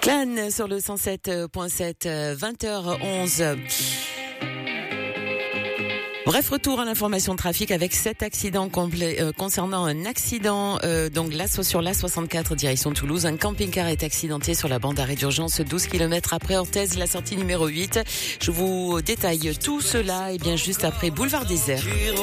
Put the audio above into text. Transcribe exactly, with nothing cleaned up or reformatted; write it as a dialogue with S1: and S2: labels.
S1: Clan sur le cent sept virgule sept, vingt heures onze. Bref, retour à l'information de trafic avec sept accidents complets euh, concernant un accident euh, donc là sur la soixante-quatre direction Toulouse. Un camping-car est accidenté sur la bande d'arrêt d'urgence douze kilomètres après Orthez, la sortie numéro huit. Je vous détaille tout cela et bien juste après Boulevard Désert.